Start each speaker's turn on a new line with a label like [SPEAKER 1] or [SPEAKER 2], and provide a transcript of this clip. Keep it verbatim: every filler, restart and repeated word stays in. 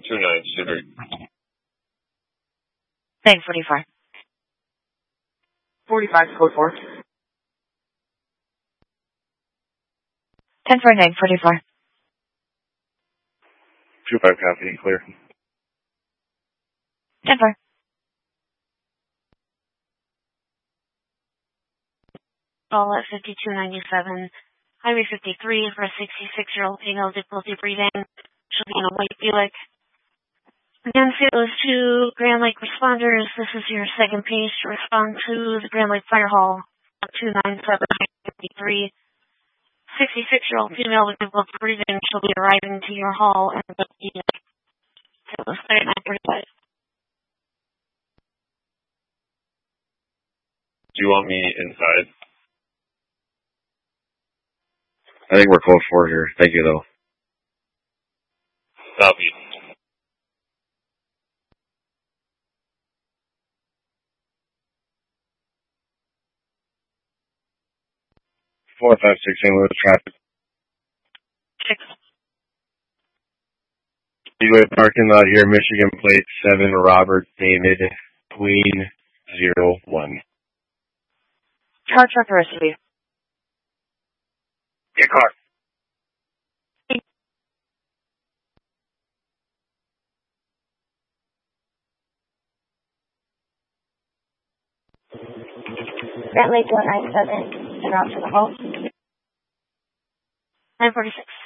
[SPEAKER 1] two nine two.
[SPEAKER 2] nine forty-four.
[SPEAKER 3] forty-five, code four.
[SPEAKER 2] ten four, nine forty-four.
[SPEAKER 1] two five copy, clear.
[SPEAKER 2] ten four.
[SPEAKER 4] All at fifty-two ninety-seven. Highway fifty-three for a sixty-six-year-old female difficulty breathing. She'll be in a white Buick. Again, for those two Grand Lake responders, this is your second page to respond to the Grand Lake Fire Hall. two nine seven fifty-three. sixty-six-year-old female with difficulty breathing. She'll be arriving to your hall and the Buick. So it was thirty-nine forty-five.
[SPEAKER 1] Do you want me inside?
[SPEAKER 5] I think we're close for here. Thank you, though.
[SPEAKER 1] Copy.
[SPEAKER 5] four five six, Saint Louis traffic.
[SPEAKER 4] Six.
[SPEAKER 5] Speedway parking lot here, Michigan plate seven, Robert David Queen zero one.
[SPEAKER 2] Car truck or S U V?
[SPEAKER 5] Your car.
[SPEAKER 6] Grand Lake one nine seven, and out to the hall.
[SPEAKER 4] nine forty-six.